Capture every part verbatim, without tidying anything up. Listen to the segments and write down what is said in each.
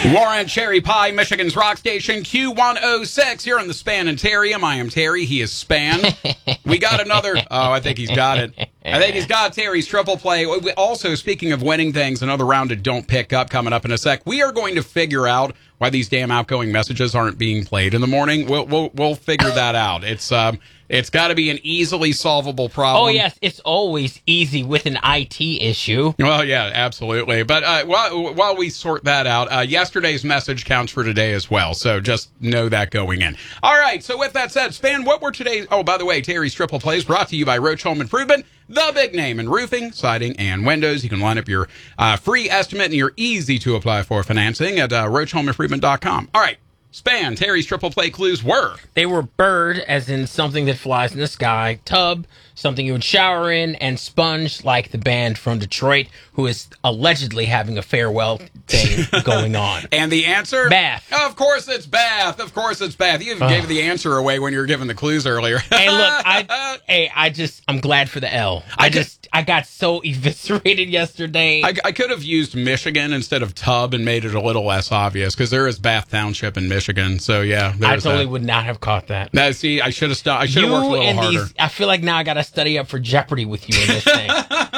Warren Cherry Pie, Michigan's rock station, Q one oh six. Here on the Span and Terrium. I am Terry. He is Span. We got another. Oh, I think he's got it. I think he's got Terry's triple play. We, also, speaking of winning things, another round of Don't Pick Up coming up in a sec. We are going to figure out why these damn outgoing messages aren't being played in the morning. We'll we'll, we'll figure that out. It's um. It's got to be an easily solvable problem. Oh, yes. It's always easy with an I T issue. Well, yeah, absolutely. But uh, while, while we sort that out, uh, yesterday's message counts for today as well. So just know that going in. All right. So with that said, Span, what were today's... Oh, by the way, Terry's Triple Plays brought to you by Roach Home Improvement, the big name in roofing, siding, and windows. You can line up your uh, free estimate and your easy-to-apply-for financing at uh, roach home improvement dot com. All right. Span, Terry's triple play clues were. They were bird, as in something that flies in the sky, tub, something you would shower in, and sponge, like the band from Detroit, who is allegedly having a farewell thing going on. And the answer? Bath. Of course it's bath. Of course it's bath. You even uh. gave the answer away when you were giving the clues earlier. Hey, look, I, hey, I just, I'm glad for the L. I, I just, could, I got so eviscerated yesterday. I, I could have used Michigan instead of tub and made it a little less obvious, because there is Bath Township in Michigan. Michigan, so yeah, I totally that. would not have caught that. Now, see, I should have stopped. I should have worked a little and harder. These, I feel like now I got to study up for Jeopardy with you in this thing.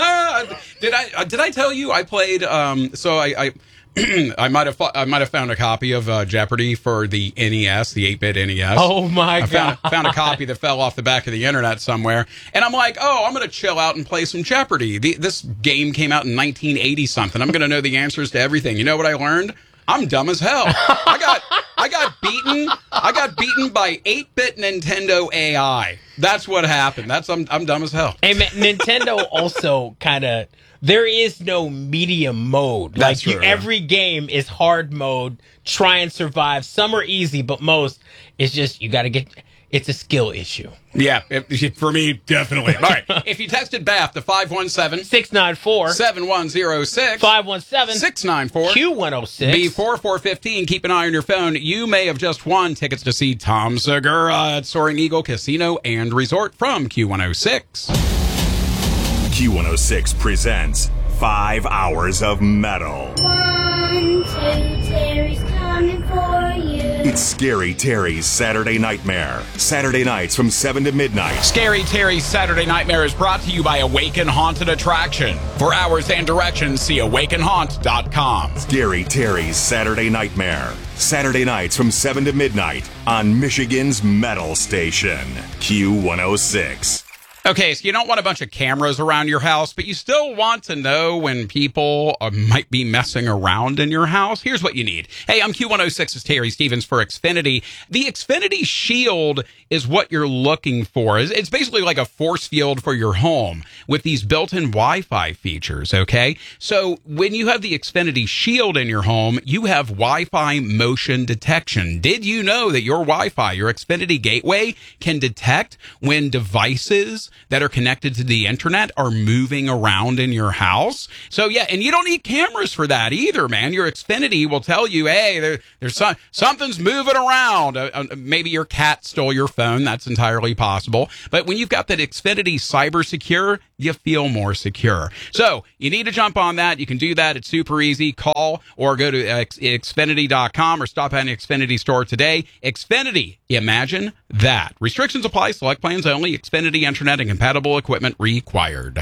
did I? Did I tell you I played? Um, so I, I, I might have, I might have found a copy of uh, Jeopardy for the N E S, the eight-bit N E S. Oh my I god! Found, found a copy that fell off the back of the internet somewhere, and I'm like, oh, I'm going to chill out and play some Jeopardy. The, this game came out in nineteen eighty something. I'm going to know the answers to everything. You know what I learned? I'm dumb as hell. I got I got beaten. I got beaten by eight-bit Nintendo A I. That's what happened. That's I'm I'm dumb as hell. Hey man, Nintendo also kind of, there is no medium mode. That's like true, you, every game is hard mode. Try and survive. Some are easy, but most it's just you got to get. It's a skill issue. Yeah, it, for me, definitely. All right. If you texted BATH to five one seven, six nine four, seven one zero six, five one seven, six nine four, Q one oh six, before four fifteen, keep an eye on your phone. You may have just won tickets to see Tom Segura at Soaring Eagle Casino and Resort from Q one oh six. Q one oh six presents Five Hours of Metal. One, two, Terry's coming for you. It's Scary Terry's Saturday Nightmare. Saturday nights from seven to midnight. Scary Terry's Saturday Nightmare is brought to you by Awaken Haunted Attraction. For hours and directions, see awaken haunt dot com. Scary Terry's Saturday Nightmare. Saturday nights from seven to midnight on Michigan's Metal Station. Q one oh six. Okay, so you don't want a bunch of cameras around your house, but you still want to know when people uh, might be messing around in your house. Here's what you need. Hey, I'm Q one oh six's Terry Stevens for Xfinity. The Xfinity Shield is what you're looking for. It's basically like a force field for your home with these built-in Wi-Fi features, okay? So when you have the Xfinity Shield in your home, you have Wi-Fi motion detection. Did you know that your Wi-Fi, your Xfinity gateway, can detect when devices that are connected to the internet are moving around in your house? So yeah, and you don't need cameras for that either, man. Your Xfinity will tell you, hey, there, there's some, something's moving around. Uh, uh, maybe your cat stole your phone. That's entirely possible. But when you've got that Xfinity Cyber Secure, you feel more secure. So you need to jump on that. You can do that. It's super easy. Call or go to X- Xfinity dot com or stop at an Xfinity store today. Xfinity, imagine that. Restrictions apply. Select plans only. Xfinity Internet and compatible equipment required.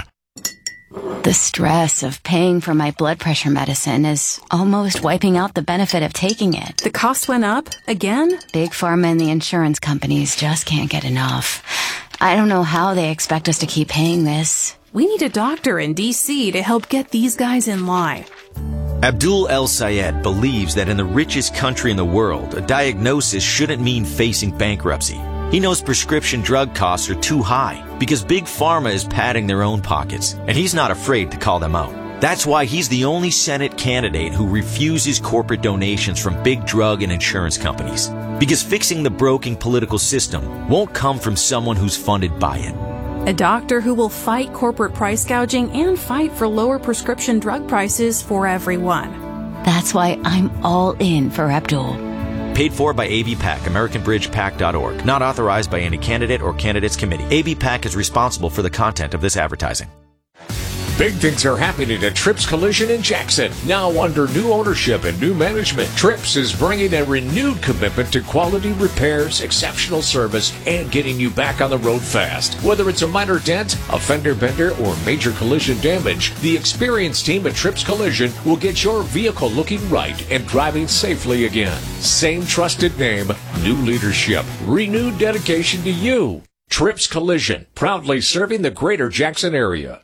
The stress of paying for my blood pressure medicine is almost wiping out the benefit of taking it. The cost went up again? Big Pharma and the insurance companies just can't get enough. I don't know how they expect us to keep paying this. We need a doctor in D C to help get these guys in line. Abdul El Sayed believes that in the richest country in the world, a diagnosis shouldn't mean facing bankruptcy. He knows prescription drug costs are too high because Big Pharma is padding their own pockets, and he's not afraid to call them out. That's why he's the only Senate candidate who refuses corporate donations from big drug and insurance companies. Because fixing the broken political system won't come from someone who's funded by it. A doctor who will fight corporate price gouging and fight for lower prescription drug prices for everyone. That's why I'm all in for Abdul. Paid for by A B PAC, American Bridge Pac dot org. Not authorized by any candidate or candidates committee. A B PAC is responsible for the content of this advertising. Big things are happening at Trips Collision in Jackson. Now under new ownership and new management, Trips is bringing a renewed commitment to quality repairs, exceptional service, and getting you back on the road fast. Whether it's a minor dent, a fender bender, or major collision damage, the experienced team at Trips Collision will get your vehicle looking right and driving safely again. Same trusted name, new leadership, renewed dedication to you. Trips Collision, proudly serving the greater Jackson area.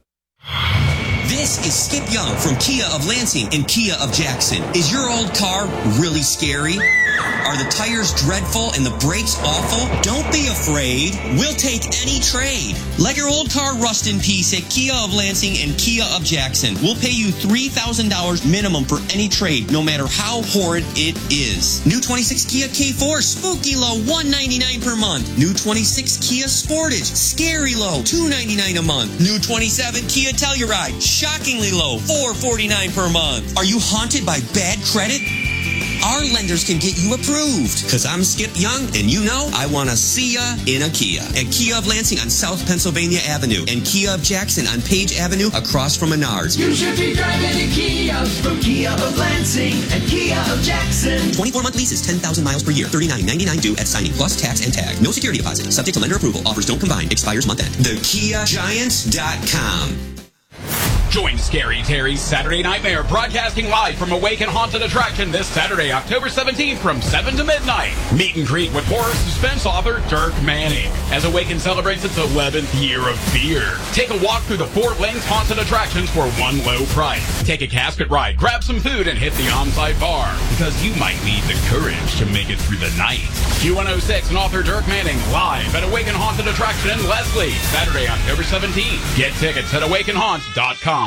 This is Skip Young from Kia of Lansing and Kia of Jackson. Is your old car really scary? Are the tires dreadful and the brakes awful? Don't be afraid. We'll take any trade. Let your old car rust in peace at Kia of Lansing and Kia of Jackson. We'll pay you three thousand dollars minimum for any trade, no matter how horrid it is. New twenty-six Kia K four, spooky low, one hundred ninety-nine dollars per month. New twenty-six Kia Sportage, scary low, two hundred ninety-nine dollars a month. New twenty-seven Kia Telluride, shockingly low, four hundred forty-nine dollars per month. Are you haunted by bad credit? Our lenders can get you approved. Because I'm Skip Young, and you know I want to see ya in a Kia. At Kia of Lansing on South Pennsylvania Avenue and Kia of Jackson on Page Avenue across from Menards. You should be driving a Kia from Kia of Lansing and Kia of Jackson. twenty-four month leases, ten thousand miles per year, thirty-nine ninety-nine due at signing, plus tax and tag. No security deposit. Subject to lender approval. Offers don't combine. Expires month end. the kia giants dot com. Join Scary Terry's Saturday Nightmare, broadcasting live from Awaken Haunted Attraction this Saturday, October seventeenth from seven to midnight. Meet and greet with horror suspense author Dirk Manning as Awaken celebrates its eleventh year of fear. Take a walk through the Fort Lanes haunted attractions for one low price. Take a casket ride, grab some food, and hit the on-site bar, because you might need the courage to make it through the night. Q one oh six and author Dirk Manning live at Awaken Haunted Attraction in Leslie, Saturday, October seventeenth. Get tickets at awaken haunt dot com.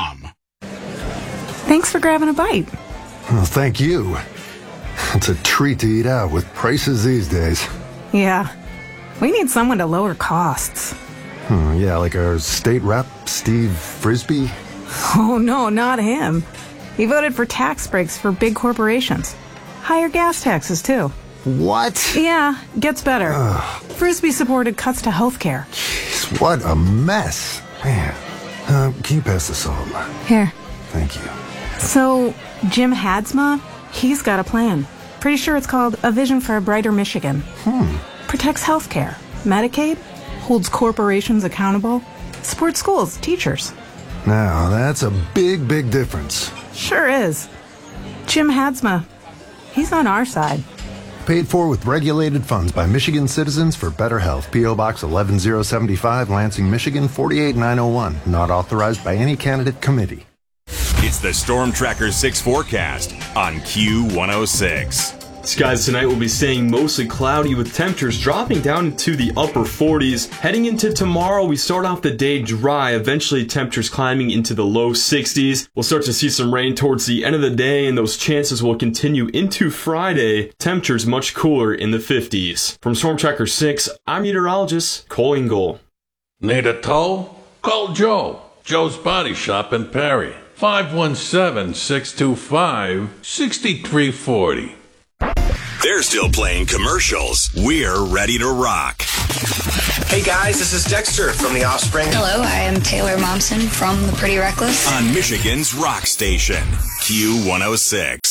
Thanks for grabbing a bite. Well, thank you. It's a treat to eat out with prices these days. Yeah, we need someone to lower costs. Hmm, yeah, like our state rep, Steve Frisbee? Oh, no, not him. He voted for tax breaks for big corporations. Higher gas taxes, too. What? Yeah, gets better. Ugh. Frisbee supported cuts to health care. Jeez, what a mess. Man, uh, can you pass the salt? Here. Thank you. So, Jim Hadsma, he's got a plan. Pretty sure it's called A Vision for a Brighter Michigan. Hmm. Protects healthcare, Medicaid, holds corporations accountable, supports schools, teachers. Now, that's a big, big difference. Sure is. Jim Hadsma, he's on our side. Paid for with regulated funds by Michigan Citizens for Better Health. P O. Box eleven oh seventy-five, Lansing, Michigan, four eight nine oh one. Not authorized by any candidate committee. It's the Storm Tracker six forecast on Q one oh six. Skies tonight will be staying mostly cloudy with temperatures dropping down into the upper forties. Heading into tomorrow, we start off the day dry, eventually temperatures climbing into the low sixties. We'll start to see some rain towards the end of the day, and those chances will continue into Friday. Temperatures much cooler in the fifties. From Storm Tracker six, I'm meteorologist Cole Engel. Need a tow? Call Joe. Joe's Body Shop in Perry. five one seven, six two five, six three four zero. They're still playing commercials. We're ready to rock. Hey guys, this is Dexter from The Offspring. Hello, I am Taylor Momsen from The Pretty Reckless. On Michigan's rock station, Q one oh six.